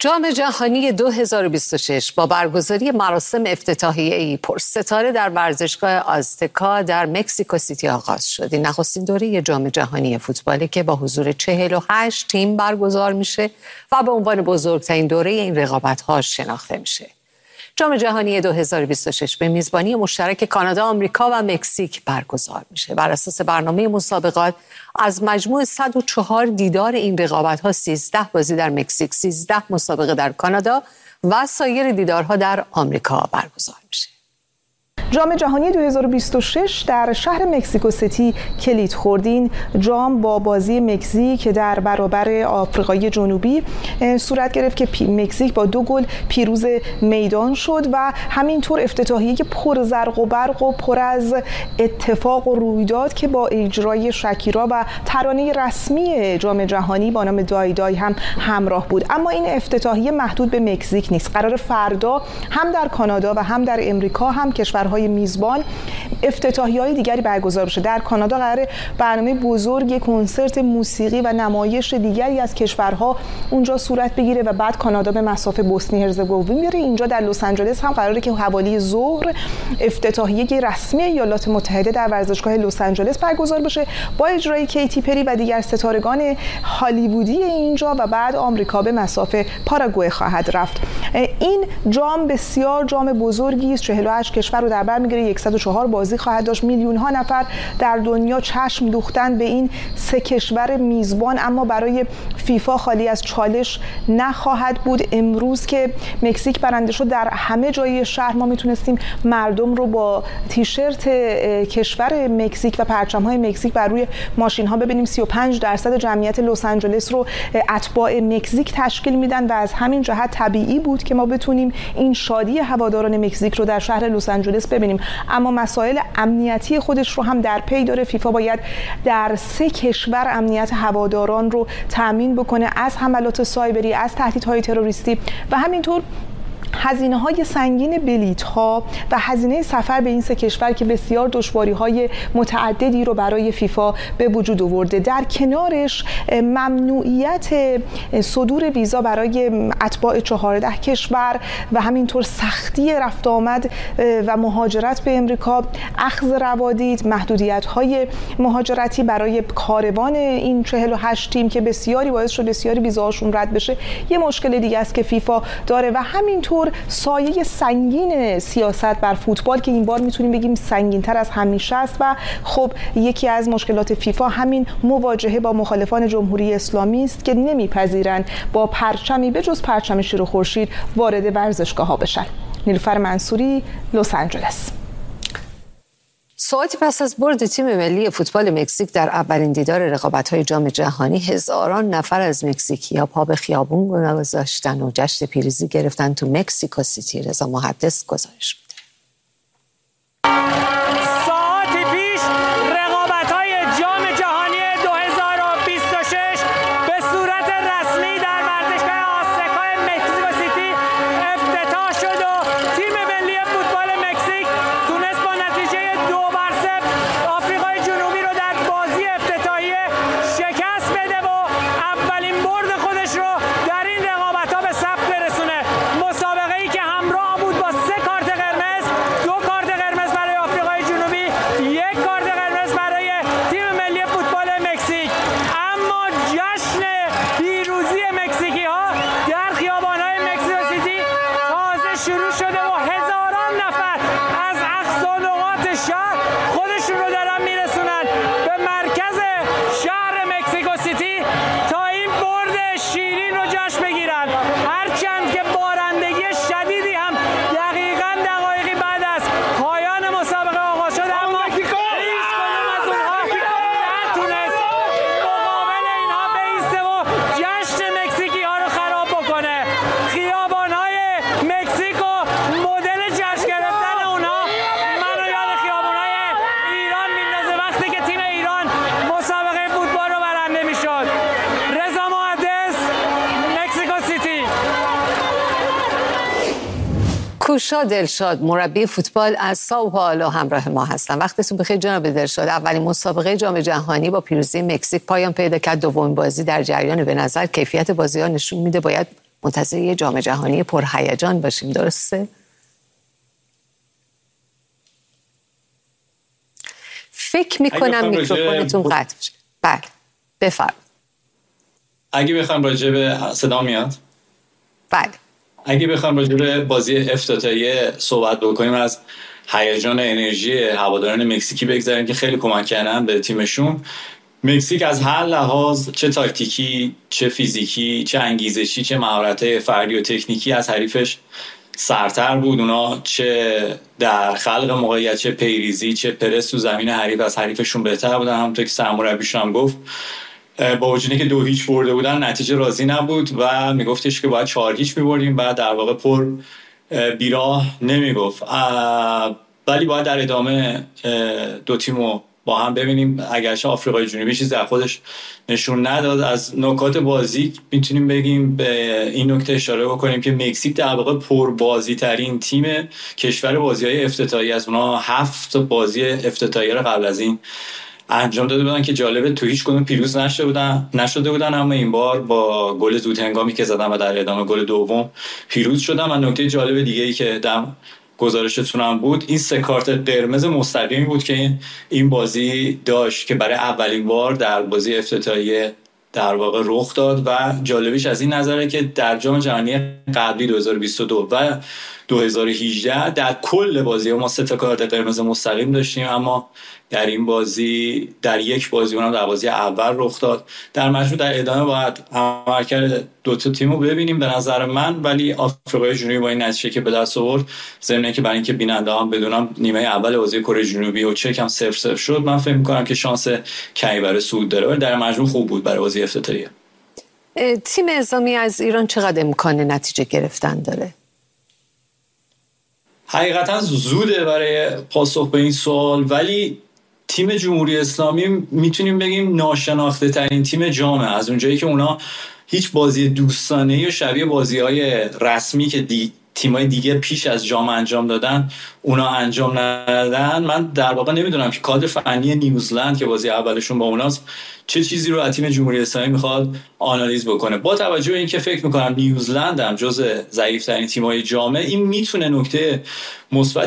جام جهانی 2026 با برگزاری مراسم افتتاحیه‌ای پرستاره در ورزشگاه آزتکا در مکزیکو سیتی آغاز شد. این نخستین دوره جام جهانی فوتباله که با حضور 48 تیم برگزار میشه و به عنوان بزرگترین دوره این رقابت‌ها شناخته میشه. جام جهانی 2026 به میزبانی مشترک کانادا، آمریکا و مکزیک برگزار میشه. بر اساس برنامه مسابقات از مجموع 104 دیدار این رقابت‌ها 13 بازی در مکزیک، 13 مسابقه در کانادا و سایر دیدارها در آمریکا برگزار میشه. جام جهانی 2026 در شهر مکزیکو سیتی کلید خورد. این جام با بازی مکزیک در برابر آفریقای جنوبی صورت گرفت که مکزیک با 2 گل پیروز میدان شد و همینطور افتتاحیه پر زرق و برق و پر از اتفاق و رویداد که با اجرای شکیرا و ترانه رسمی جام جهانی با نام دای دای هم همراه بود. اما این افتتاحیه محدود به مکزیک نیست. قرار فردا هم در کانادا و هم در امریکا هم کشورهای میزبان افتتاحیه‌های دیگری برگزار بشه. در کانادا قراره برنامه بزرگ کنسرت موسیقی و نمایش دیگری از کشورها اونجا صورت بگیره و بعد کانادا به مسافه بوسنی هرزگوین میره. اینجا در لس آنجلس هم قراره که حوالی ظهر افتتاحیه رسمی ایالات متحده در ورزشگاه لس آنجلس برگزار بشه با اجرای کیتی پری و دیگر ستارگان هالیوودی اینجا و بعد آمریکا به مسافه پاراگوئه خواهد رفت. این جام بسیار جام بزرگی است. 48 کشور رو در بر میگیره. 104 بازی خواهد داشت. میلیون ها نفر در دنیا چشم دوختن به این 3 کشور میزبان، اما برای فیفا خالی از چالش نخواهد بود. امروز که مکزیک برنده شد در همه جای شهر ما میتونستیم مردم رو با تیشرت کشور مکزیک و پرچم‌های مکزیک بر روی ماشین ها ببینیم. 35% جمعیت لس آنجلس رو اتباع مکزیک تشکیل میدن و از همین جهت طبیعی بود که ما بتونیم این شادی هواداران مکزیک رو در شهر لس آنجلس ببینیم. اما مسائل امنیتی خودش رو هم در پی داره. فیفا باید در 3 کشور امنیت هواداران رو تامین بکنه، از حملات سایبری، از تهدیدهای تروریستی و همینطور هزینه‌های سنگین بلیط‌ها و هزینه سفر به این 3 کشور که بسیار دشواری‌های متعددی رو برای فیفا به وجود آورده. در کنارش ممنوعیت صدور ویزا برای اتباع 14 کشور و همینطور سختی رفت آمد و مهاجرت به امریکا، اخذ روادید، محدودیت‌های مهاجرتی برای کاروان این 48 تیم که بسیاری باعث شد بسیاری ویزاهاشون رد بشه، یه مشکل دیگه است که فیفا داره و همینطور سایه سنگین سیاست بر فوتبال که این بار میتونیم بگیم سنگین‌تر از همیشه است و خب یکی از مشکلات فیفا همین مواجهه با مخالفان جمهوری اسلامی است که نمیپذیرند با پرچمی به جز پرچم شیر و خورشید وارد ورزشگاه‌ها بشن. نیلوفر منصوری، لس آنجلس. ساعتی پس از برد تیم ملی فوتبال مکزیک در اولین دیدار رقابت‌های جام جهانی، هزاران نفر از مکزیکی‌ها پا به خیابون گذاشتن و جشن پیروزی گرفتن تو مکزیکو سیتی. رضا محدث گزارش میده. ساعتی پیش رقابت‌های جام جهانی 2026 به صورت رسمی در ورزشگاه آزتکا مکزیکو سیتی افتتاح شد و تیم ملی فوتبال مکزیک تونست با نتیجه 2-0 آفریقای جنوبی رو در بازی افتتاحیه شکست بده و اولین برد خودش رو در این رقابت‌ها به ثبت برسونه. مسابقه‌ای که همراه بود با 3 کارت قرمز، 2 کارت قرمز برای آفریقای جنوبی، 1 کارت قرمز برای تیم ملی فوتبال مکزیک. اما جشن پیروزی مکزیکی‌ها در خیابان‌های مکزیکو سیتی تازه شروع شده و هزاران نفر از اقصا نقاط شهر خودشون رو دارن میرسونن به مرکز شهر مکزیکو سیتی تا این برد شیرین رو جشن بگیرن. هرچند که بارندگی شدیدی هم دقیقاً دقایقی بعد از پایان مسابقه آغاز شد، اما هیچ کدوم از اونها نتونست مقابل اینها بایسته و جشن مکزیکی ها رو خراب بکنه. خیابان‌های مکزیک و مدل جشن گرفتن اونها منو یاد خیابان‌های ایران میندازه وقتی که تیم ایران مسابقه فوتبال رو برنده میشد. رضا محدث، مکزیکو سیتی. کوشا دلشاد، مربی فوتبال از سائو پائولو همراه ما هستن. وقتتون بخیر جناب دلشاد. اولین مسابقه جام جهانی با پیروزی مکزیک پایان پیدا کرد. دومین بازی در جریان. به نظر کیفیت بازی‌ها نشون میده باید منتظر یه جام جهانی پرهیجان باشیم. درسته؟ فکر میکنم میکروفونتون قطع میشه. بله بفرمایید. اگه بخوام راجع به صدا میاد؟ بله. اگه بخوام راجع به بازی افتتاحیه صحبت بکنیم، از هیجان انرژی هواداران مکزیکی بگذاریم که خیلی کمک کردن به تیمشون. مکزیک از هر لحاظ، چه تاکتیکی، چه فیزیکی، چه انگیزشی، چه مهارت فردی و تکنیکی، از حریفش سرتر بود. اونا چه در خلق موقعیت، چه پیریزی، چه پرس تو زمین حریف از حریفشون بهتر بودن. همونطور که سرمربیشون هم گفت، با وجودی که 2-0 برده بودن نتیجه راضی نبود و میگفتش که باید 4-0 میبردیم و در واقع پر بیراه نمیگفت. ولی باید در ادامه دو تیمو با هم ببینیم. اگرچه آفریقای جنوبی چیزی در خودش نشون نداد، از نکات بازی میتونیم بگیم به این نکته اشاره بکنیم که مکزیک در واقع پربازی ترین تیم کشور بازی‌های افتتاحیه است. اونها 7 بازی افتتاحیه رو قبل از این انجام داده بودن که جالبه تو هیچ کدوم پیروز نشده بودن، اما این بار با گل زود هنگامی که زدن و در ادامه گل دوم پیروز شدن. و نکته جالب دیگه ای که دم گزارشتون هم بود، این 3 کارت قرمز مستقیمی بود که این بازی داشت که برای اولین بار در بازی افتتاحیه در واقع رخ داد. و جالبیش از این نظره که در جام جهانی قبلی 2022 و 2018 در کل بازی ما 3 کارت قرمز مستقیم داشتیم، اما در این بازی در یک بازی، اونم در بازی اول رخ داد. در مجموع در ادامه باید عملکرد دو تا تیمو ببینیم به نظر من. ولی آفریقای جنوبی با این نتیجه که به دست آورد، ضمن اینکه برای اینکه بیننده هم بدونم نیمه اول بازی کره جنوبی و چک هم 0-0 شد، من فکر می‌کنم که شانس کمی برای صعود داره. ولی در مجموع خوب بود برای بازی افتتاحیه. تیم نظامی از ایران چقدر امکان نتیجه گرفتن داره؟ حقیقتا زوده برای پاسخ به این سوال، ولی تیم جمهوری اسلامی میتونیم بگیم ناشناخته ترین تیم جامه. از اونجایی که اونا هیچ بازی دوستانه‌ای و شبیه بازی‌های رسمی که تیم‌های دیگه پیش از جام انجام دادن اونا انجام ندادن، من در واقع نمیدونم که کادر فنی نیوزلند که بازی اولشون با اوناست چه چیزی رو از تیم جمهوری اسلامی میخواد آنالیز بکنه. با توجه به اینکه فکر میکنم نیوزلند هم جز ضعیف‌ترین تیم‌های جامه، این میتونه نکته مثبت